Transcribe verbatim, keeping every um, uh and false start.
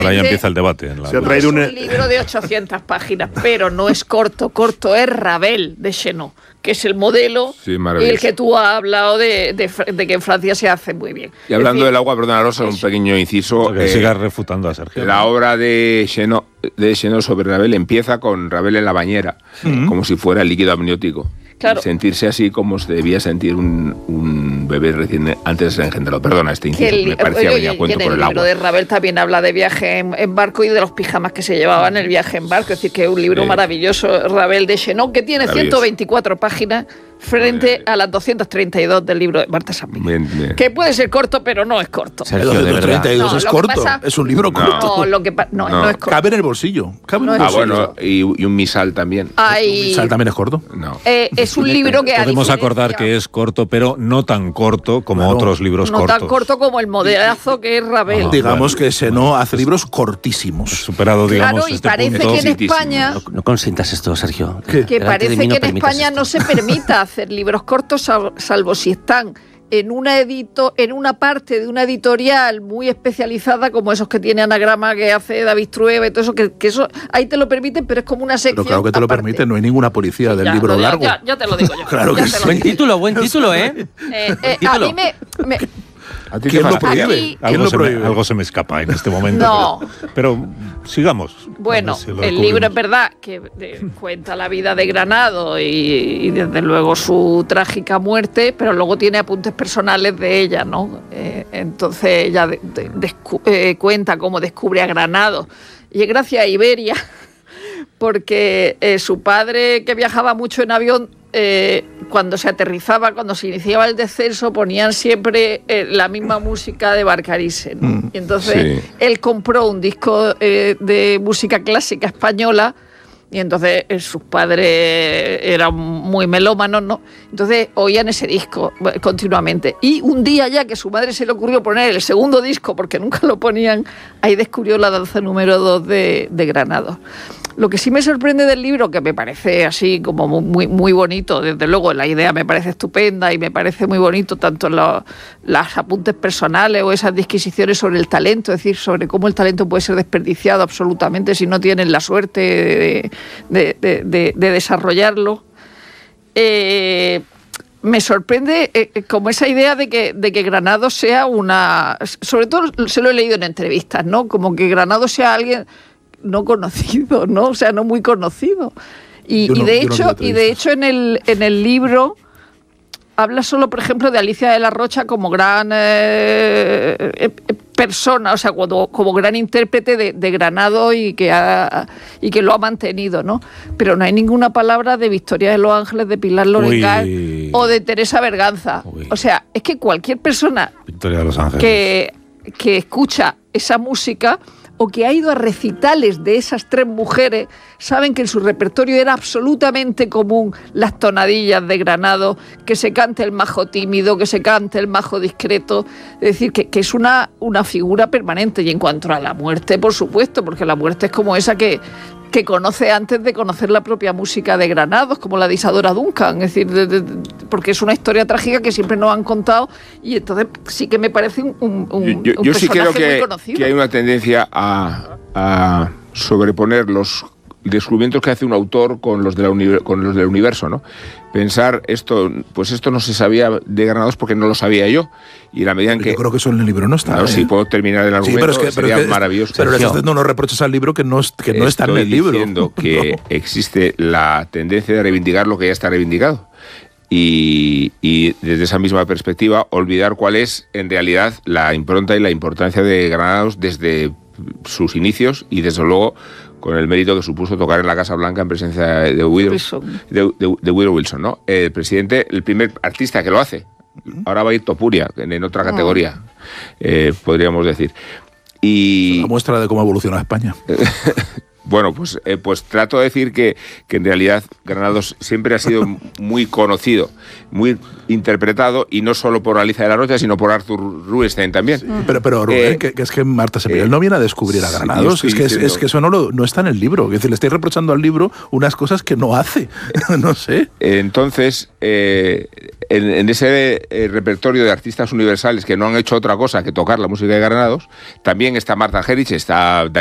Ahora ya empieza el debate. En la Se ha No traído es un... un libro de ochocientas páginas, pero no es corto. Corto es Ravel de Chenot, que es el modelo Sí, y maravilloso. el que tú has hablado de, de, de que en Francia se hace muy bien. Y hablando Es decir, del agua, perdona Rosa, un eso. pequeño inciso. Que eh, sigas refutando a Sergio. La obra de Chenot, de Chenot sobre Ravel empieza con Ravel en la bañera, Mm. como si fuera el líquido amniótico. Claro. Y sentirse así como se debía sentir un, un bebé recién antes de ser engendrado. Perdona, este Que inciso el, me parecía oye, venir a y cuento en por el el libro agua. de Ravel también habla de viaje en, en barco y de los pijamas que se llevaban en el viaje en barco. Es decir, que es un libro Sí. maravilloso, Ravel de Chenot, que tiene Maravilloso. ciento veinticuatro páginas frente a las doscientas treinta y dos del libro de Marta Sampiña. Bien, bien. Que puede ser corto, pero no es corto. Sergio, de verdad. doscientos treinta y dos No, es lo que corto, pasa- es un libro No. corto. No, lo que pa- no, No. no es corto. Cabe en el bolsillo. Cabe No en el es Ah, bolsillo. bueno, y, y un misal también. Hay, Sal también es corto. No. eh, es un libro que a Podemos diferencia- acordar que es corto, pero no tan corto como Claro. otros libros no cortos. tan corto como el modelazo que es Ravel. Ah, Digamos bueno. que Chenot hace libros cortísimos. Superado, digamos, Claro, y este parece punto. que en Exitísimo. España... No, no consientas esto, Sergio. ¿Qué? que Delante de parece mí no que en permitas España esto. no se permita hacer libros cortos, sal- salvo si están en una edito, en una parte de una editorial muy especializada, como esos que tiene Anagrama, que hace David Trueba y todo eso, que, que eso ahí te lo permiten, pero es como una sección. Pero claro que te lo aparte. permite, no hay ninguna policía del Ya, libro ya, largo. Ya, ya te lo digo yo. Claro ya que te lo sí. Buen digo yo. título, buen título, ¿eh? Eh, eh, a Título. mí me, me- ¿A ti ¿Quién te lo fastidia? prohíbe? Aquí- ¿Quién Algo lo se, me, prohíbe? algo se me escapa en este momento. No. Pero, pero sigamos. Bueno, A ver si lo el descubrimos. libro es verdad que de- cuenta la vida de Granado y, y desde luego su trágica muerte, pero luego tiene apuntes personales de ella, ¿no? Eh, entonces ella de- de- descu- eh, cuenta cómo descubre a Granado. Y es gracias a Iberia, porque eh, su padre, que viajaba mucho en avión, eh, cuando se aterrizaba, cuando se iniciaba el descenso, ponían siempre eh, la misma música de Barcarisse, ¿no? Mm. Y entonces Sí. él compró un disco eh, de música clásica española y entonces eh, sus padres eran muy melómanos, ¿no? Entonces oían ese disco eh, continuamente. Y un día ya que su madre se le ocurrió poner el segundo disco, porque nunca lo ponían, ahí descubrió la danza número dos de, de Granados. Lo que sí me sorprende del libro, que me parece así como muy, muy bonito, desde luego la idea me parece estupenda y me parece muy bonito tanto los las apuntes personales o esas disquisiciones sobre el talento, es decir, sobre cómo el talento puede ser desperdiciado absolutamente si no tienen la suerte de, de, de, de, de desarrollarlo. Eh, me sorprende eh, como esa idea de que, de que Granados sea una... Sobre todo se lo he leído en entrevistas, ¿no? Como que Granados sea alguien no conocido, ¿no? O sea, no muy conocido. Y, Yo no- y de yo no hecho, leo y de entrevistas. hecho en el, en el libro habla solo, por ejemplo, de Alicia de la Rocha como gran eh, eh, persona, o sea, como, como gran intérprete de, de Granado y que, ha, y que lo ha mantenido, ¿no? Pero no hay ninguna palabra de Victoria de los Ángeles, de Pilar Lorengán Uy. o de Teresa Berganza. Uy. O sea, es que cualquier persona Victoria de los Ángeles. que, que escucha esa música o que ha ido a recitales de esas tres mujeres, saben que en su repertorio era absolutamente común las tonadillas de Granado, que se cante el majo tímido, que se cante el majo discreto, es decir, que, que es una, una figura permanente. Y en cuanto a la muerte, por supuesto, porque la muerte es como esa que, que conoce antes de conocer la propia música de Granados, como la de Isadora Duncan, es decir, de, de, de, porque es una historia trágica que siempre nos han contado y entonces sí que me parece un, un, un, Yo, yo- un yo sí creo personaje muy que, conocido. que hay una tendencia a, a sobreponer los descubrimientos que hace un autor con los, de la uni- con los del universo, ¿no? Pensar esto, pues esto no se sabía de Granados porque no lo sabía yo. Y la medida en que... Yo creo que eso en el libro no está. Claro, ¿eh? si puedo terminar el Sí, argumento, pero es que, pero sería es que- maravilloso. Pero le Sergio. estás haciendo unos reproches al libro que no, es- que no está en Estoy el libro. diciendo que No. existe la tendencia de reivindicar lo que ya está reivindicado. Y, y desde esa misma perspectiva, olvidar cuál es en realidad la impronta y la importancia de Granados desde sus inicios y desde luego con el mérito que supuso tocar en la Casa Blanca en presencia de Woodrow Wilson. de, de- de Woodrow Wilson, ¿no? El presidente, el primer artista que lo hace. Ahora va a ir Topuria, en, en otra categoría, eh, podríamos decir. Y La muestra de cómo evoluciona España. Bueno, pues, eh, pues trato de decir que, que en realidad Granados siempre ha sido muy conocido, muy interpretado, y no solo por Alicia de la Rocha, sino por Arthur Rubinstein también. Sí, pero, pero Rubén, Eh, que, que es que Marta Sembriel eh, no viene a descubrir a sí, Granados, yo estoy es que, es, diciendo- es que eso no, lo, no está en el libro. Es decir, le estáis reprochando al libro unas cosas que no hace. No sé. Entonces, eh, en, en ese eh, repertorio de artistas universales que no han hecho otra cosa que tocar la música de Granados, también está Marta Gerich, está